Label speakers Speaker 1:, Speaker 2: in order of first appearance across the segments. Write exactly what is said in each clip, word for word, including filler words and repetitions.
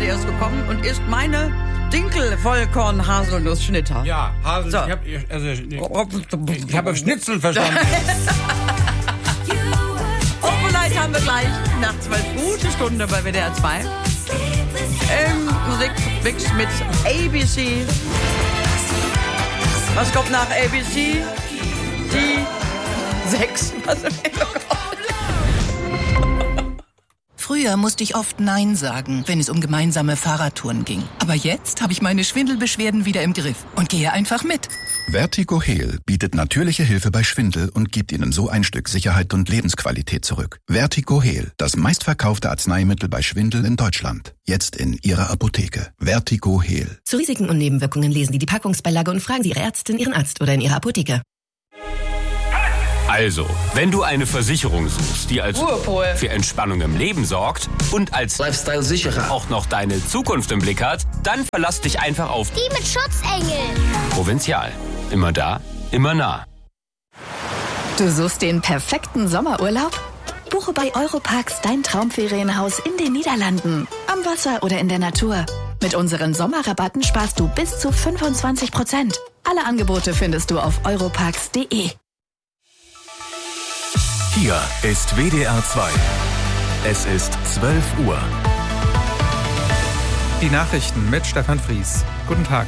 Speaker 1: erst gekommen und isst meine Dinkel-Vollkorn-Haselnuss-Schnitter.
Speaker 2: Ja, Hasel,
Speaker 1: So.
Speaker 2: ich habe also, ich, ich hab Schnitzel verstanden.
Speaker 1: Und vielleicht haben wir gleich nach zwölf gute Stunden bei W D R zwei ähm, Musikmix mit A B C. Was kommt nach A B C? Die sechs. Was
Speaker 3: Früher musste ich oft Nein sagen, wenn es um gemeinsame Fahrradtouren ging. Aber jetzt habe ich meine Schwindelbeschwerden wieder im Griff und gehe einfach mit.
Speaker 4: Vertigo Heal bietet natürliche Hilfe bei Schwindel und gibt Ihnen so ein Stück Sicherheit und Lebensqualität zurück. Vertigo Heal, das meistverkaufte Arzneimittel bei Schwindel in Deutschland. Jetzt in Ihrer Apotheke. Vertigo Heal.
Speaker 5: Zu Risiken und Nebenwirkungen lesen Sie die Packungsbeilage und fragen Sie Ihre Ärztin, Ihren Arzt oder in Ihrer Apotheke.
Speaker 6: Also, wenn du eine Versicherung suchst, die als
Speaker 1: Ruhepol
Speaker 6: für Entspannung im Leben sorgt und als
Speaker 7: Lifestyle-Sicherer
Speaker 6: auch noch deine Zukunft im Blick hat, dann verlass dich einfach auf
Speaker 8: Die mit Schutzengel.
Speaker 6: Provinzial. Immer da, immer nah.
Speaker 9: Du suchst den perfekten Sommerurlaub? Buche bei Europarks dein Traumferienhaus in den Niederlanden, am Wasser oder in der Natur. Mit unseren Sommerrabatten sparst du bis zu fünfundzwanzig Prozent. Alle Angebote findest du auf europarks punkt de.
Speaker 10: Hier ist W D R zwei. Es ist zwölf Uhr.
Speaker 11: Die Nachrichten mit Stefan Fries. Guten Tag.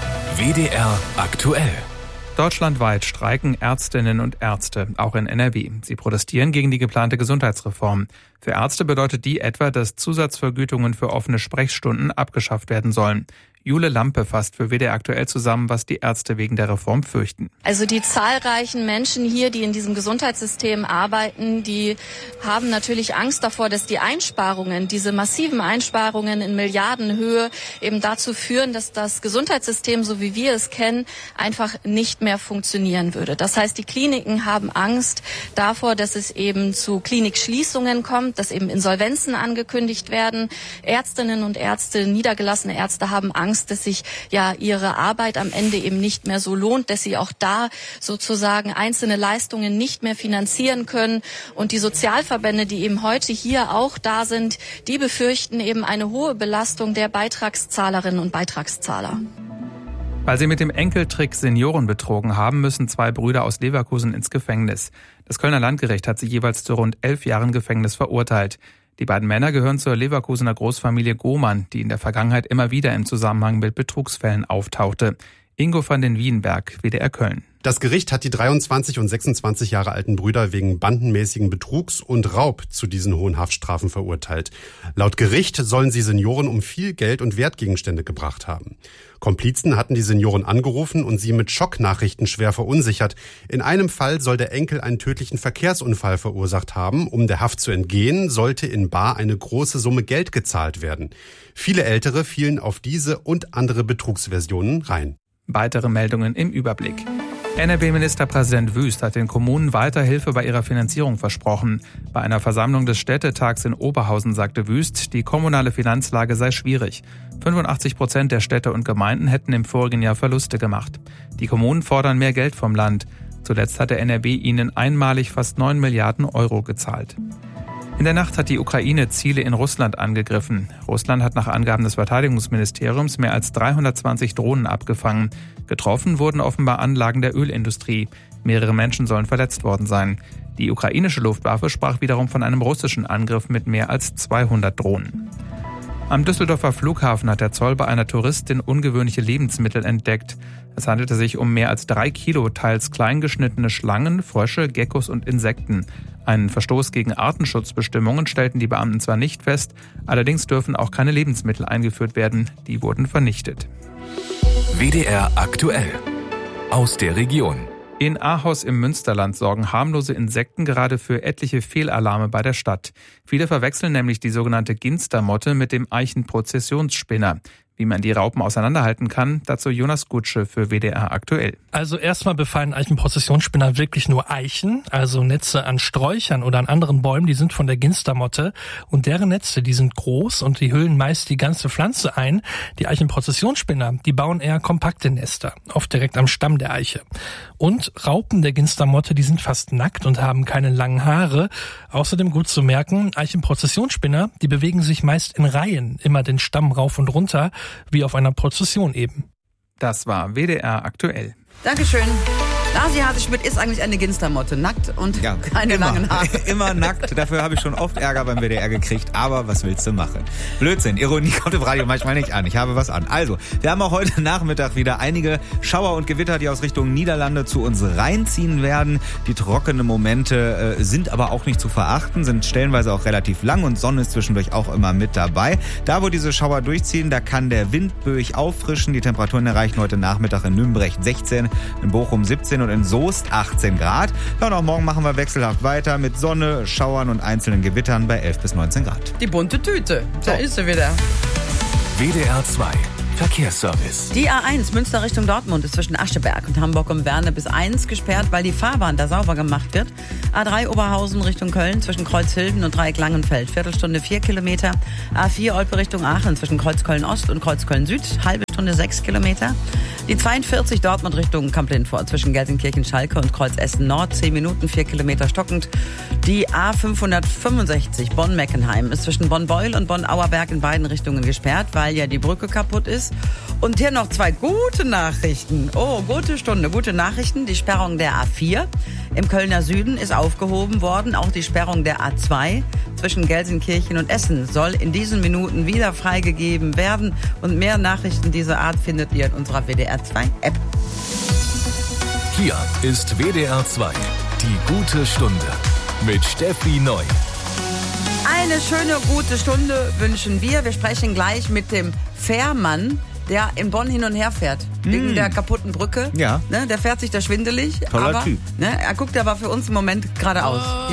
Speaker 10: W D R aktuell.
Speaker 11: Deutschlandweit streiken Ärztinnen und Ärzte, auch in N R W. Sie protestieren gegen die geplante Gesundheitsreform. Für Ärzte bedeutet die etwa, dass Zusatzvergütungen für offene Sprechstunden abgeschafft werden sollen. Jule Lampe fasst für W D R aktuell zusammen, was die Ärzte wegen der Reform fürchten.
Speaker 12: Also die zahlreichen Menschen hier, die in diesem Gesundheitssystem arbeiten, die haben natürlich Angst davor, dass die Einsparungen, diese massiven Einsparungen in Milliardenhöhe eben dazu führen, dass das Gesundheitssystem, so wie wir es kennen, einfach nicht mehr funktionieren würde. Das heißt, die Kliniken haben Angst davor, dass es eben zu Klinikschließungen kommt, dass eben Insolvenzen angekündigt werden. Ärztinnen und Ärzte, niedergelassene Ärzte haben Angst, dass sich ja ihre Arbeit am Ende eben nicht mehr so lohnt, dass sie auch da sozusagen einzelne Leistungen nicht mehr finanzieren können. Und die Sozialverbände, die eben heute hier auch da sind, die befürchten eben eine hohe Belastung der Beitragszahlerinnen und Beitragszahler.
Speaker 11: Weil sie mit dem Enkeltrick Senioren betrogen haben, müssen zwei Brüder aus Leverkusen ins Gefängnis. Das Kölner Landgericht hat sie jeweils zu rund elf Jahren Gefängnis verurteilt. Die beiden Männer gehören zur Leverkusener Großfamilie Gohmann, die in der Vergangenheit immer wieder im Zusammenhang mit Betrugsfällen auftauchte. Ingo van den Wienberg, W D R Köln.
Speaker 13: Das Gericht hat die dreiundzwanzig und sechsundzwanzig Jahre alten Brüder wegen bandenmäßigen Betrugs und Raub zu diesen hohen Haftstrafen verurteilt. Laut Gericht sollen sie Senioren um viel Geld und Wertgegenstände gebracht haben. Komplizen hatten die Senioren angerufen und sie mit Schocknachrichten schwer verunsichert. In einem Fall soll der Enkel einen tödlichen Verkehrsunfall verursacht haben. Um der Haft zu entgehen, sollte in bar eine große Summe Geld gezahlt werden. Viele Ältere fielen auf diese und andere Betrugsversionen rein.
Speaker 11: Weitere Meldungen im Überblick. N R W-Ministerpräsident Wüst hat den Kommunen weiter Hilfe bei ihrer Finanzierung versprochen. Bei einer Versammlung des Städtetags in Oberhausen sagte Wüst, die kommunale Finanzlage sei schwierig. fünfundachtzig Prozent der Städte und Gemeinden hätten im vorigen Jahr Verluste gemacht. Die Kommunen fordern mehr Geld vom Land. Zuletzt hat der N R W ihnen einmalig fast neun Milliarden Euro gezahlt. In der Nacht hat die Ukraine Ziele in Russland angegriffen. Russland hat nach Angaben des Verteidigungsministeriums mehr als dreihundertzwanzig Drohnen abgefangen. Getroffen wurden offenbar Anlagen der Ölindustrie. Mehrere Menschen sollen verletzt worden sein. Die ukrainische Luftwaffe sprach wiederum von einem russischen Angriff mit mehr als zweihundert Drohnen. Am Düsseldorfer Flughafen hat der Zoll bei einer Touristin ungewöhnliche Lebensmittel entdeckt. Es handelte sich um mehr als drei Kilo teils kleingeschnittene Schlangen, Frösche, Geckos und Insekten. Einen Verstoß gegen Artenschutzbestimmungen stellten die Beamten zwar nicht fest, allerdings dürfen auch keine Lebensmittel eingeführt werden. Die wurden vernichtet.
Speaker 10: W D R aktuell. Aus der Region.
Speaker 11: In Ahaus im Münsterland sorgen harmlose Insekten gerade für etliche Fehlalarme bei der Stadt. Viele verwechseln nämlich die sogenannte Ginstermotte mit dem Eichenprozessionsspinner. Wie man die Raupen auseinanderhalten kann, dazu Jonas Gutsche für W D R aktuell.
Speaker 7: Also erstmal befallen Eichenprozessionsspinner wirklich nur Eichen, also Netze an Sträuchern oder an anderen Bäumen, die sind von der Ginstermotte und deren Netze, die sind groß und die hüllen meist die ganze Pflanze ein. Die Eichenprozessionsspinner, die bauen eher kompakte Nester, oft direkt am Stamm der Eiche. Und Raupen der Ginstermotte, die sind fast nackt und haben keine langen Haare. Außerdem gut zu merken, Eichenprozessionsspinner, die bewegen sich meist in Reihen, immer den Stamm rauf und runter, wie auf einer Prozession eben.
Speaker 11: Das war W D R aktuell.
Speaker 1: Dankeschön. Lasi Hase-Schmidt ist eigentlich eine Ginstermotte, nackt und
Speaker 8: ja,
Speaker 1: keine
Speaker 8: immer,
Speaker 1: langen Haare.
Speaker 8: Immer nackt, dafür habe ich schon oft Ärger beim W D R gekriegt, aber was willst du machen? Blödsinn, Ironie kommt im Radio manchmal nicht an, ich habe was an. Also, wir haben auch heute Nachmittag wieder einige Schauer und Gewitter, die aus Richtung Niederlande zu uns reinziehen werden. Die trockenen Momente äh, sind aber auch nicht zu verachten, sind stellenweise auch relativ lang und Sonne ist zwischendurch auch immer mit dabei. Da, wo diese Schauer durchziehen, da kann der Wind böig auffrischen. Die Temperaturen erreichen heute Nachmittag in Nürnberg sechzehn, in Bochum siebzehn und in Soest achtzehn Grad. Ja, und auch morgen machen wir wechselhaft weiter mit Sonne, Schauern und einzelnen Gewittern bei elf bis neunzehn Grad.
Speaker 1: Die bunte Tüte, da so. Ist sie wieder.
Speaker 10: W D R zwei Verkehrsservice.
Speaker 1: Die A eins Münster Richtung Dortmund ist zwischen Ascheberg und Hamburg um Werne bis eins gesperrt, weil die Fahrbahn da sauber gemacht wird. A drei Oberhausen Richtung Köln zwischen Kreuzhilden und Dreieck Langenfeld. Viertelstunde vier Kilometer. A vier Olpe Richtung Aachen zwischen Kreuzköln Ost und Kreuzköln Süd. Halbe Stunde sechs Kilometer. Die zweiundvierzig Dortmund Richtung Kamp-Lindfort zwischen Gelsenkirchen-Schalke und Kreuz Essen Nord. zehn Minuten, vier Kilometer stockend. Die A fünfhundertfünfundsechzig Bonn-Meckenheim ist zwischen Bonn-Beul und Bonn-Auerberg in beiden Richtungen gesperrt, weil ja die Brücke kaputt ist. Und hier noch zwei gute Nachrichten. Oh, gute Stunde, gute Nachrichten. Die Sperrung der A vier im Kölner Süden ist aufgehoben worden. Auch die Sperrung der A zwei zwischen Gelsenkirchen und Essen soll in diesen Minuten wieder freigegeben werden. Und mehr Nachrichten dieser Art findet ihr in unserer W D R zwei App.
Speaker 10: Hier ist W D R zwei, die gute Stunde mit Steffi Neu.
Speaker 1: Eine schöne, gute Stunde wünschen wir. Wir sprechen gleich mit dem Fährmann, der in Bonn hin und her fährt. Mm. Wegen der kaputten Brücke.
Speaker 8: Ja.
Speaker 1: Ne, der fährt sich da schwindelig.
Speaker 8: Toller
Speaker 1: aber,
Speaker 8: Typ.
Speaker 1: Ne, er guckt aber für uns im Moment geradeaus.